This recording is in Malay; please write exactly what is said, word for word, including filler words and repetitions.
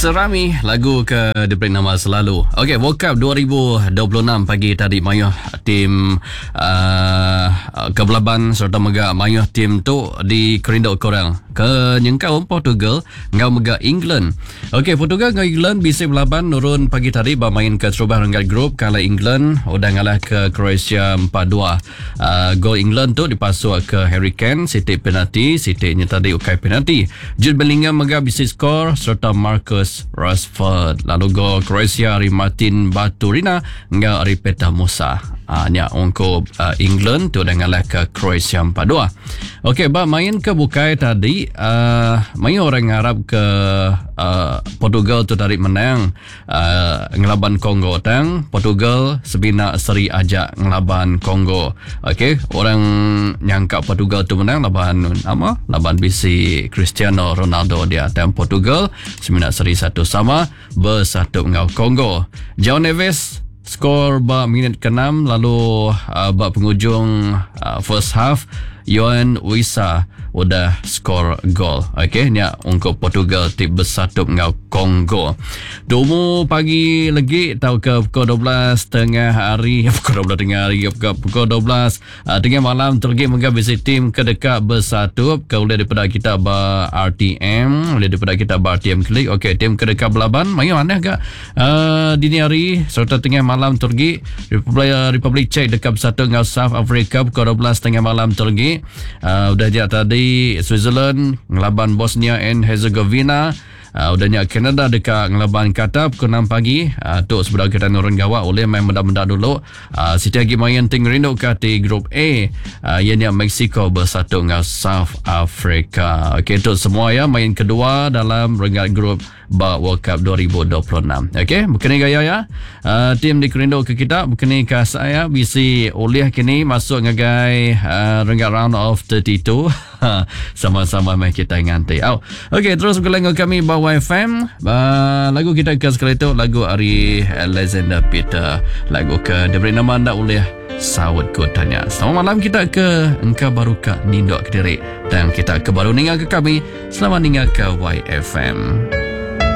Serami lagu ke diberi nama Selalu. Okey, World Cup dua ribu dua puluh enam pagi tadi mayuh tim uh, Kebelaban serta mega mayuh tim tu di Kerindo korang ke nyengkau Portugal ngau mega England. Okey, Portugal ngau England bisa belaban nurun pagi tadi bermain ke terubah renggat grup kalah England udah ngalah ke Croatia empat dua. Uh, gol England tu dipasuk ke Harry Kane, Siti penalti, Siti nya tadi ukai penalti. Jude Bellingham mega bisa skor serta Marcus Rashford. Lalu gol Croasia dari Martin Baturina ngau dari Petar Musa. Ah, nya untuk uh, England tu dah ngalah ke Croatia empat dua. Okey, bah main ke bukai tadi uh, main orang Arab ke uh, Portugal tu tarik menang uh, ngelaban Kongo tang Portugal sebina seri ajak ngelaban Kongo. Okey, orang nyangka Portugal tu menang laban apa? Laban bisi Cristiano Ronaldo dia tang Portugal sebina seri satu sama bersatu ngau Kongo. João Neves skor ba minit keenam lalu uh, ba penghujung uh, first half Yohan Wissa udah skor gol. Okey, ni untuk Portugal tip bersatu ngau Kongo. Tumu pagi lagi tahu ke pukul dua belas tengah hari, pukul dua belas tengah hari, pukul dua belas uh, tengah malam tergi mengga bisi tim kedekat bersatu ke boleh daripada kita ba R T M, boleh daripada kita ba R T M klik. Okey, tim kedekat belaban main mana agak uh, dini hari serta tengah malam tergi Republik Republik Czech dekat bersatu ngau South Africa pukul dua belas tengah malam tergi. Uh, udah dia tadi Switzerland ngelaban Bosnia and Herzegovina. Uh, udahnya Canada dekat ngelaban Qatar pukul enam pagi. Uh, tu sebelah kita nurun gawat oleh main benda-benda dulu. Uh, Siti lagi main ting rindu ke di grup A. Uh, ianya Mexico bersatu dengan South Africa. Okey, tu semua ya main kedua dalam renggat grup ba World Cup dua ribu dua puluh enam. Okey, bukan gaya ya. Uh, tim di Kerindo ke kita, bukan ke saya bisi oleh kini masuk ngagai uh, renggat round of tiga puluh dua. Sama-sama mai kita nganti. Oh. Okey, terus berlagu kami bawa F M. Uh, lagu kita ke sekali itu lagu Ari Alexander Peter. Lagu ke diberi nama anda oleh Sawut Kotanya. Selamat malam kita ke engkau baru ke Nindok Kediri dan kita ke baru ningal ke kami. Selamat ningal ke Y F M.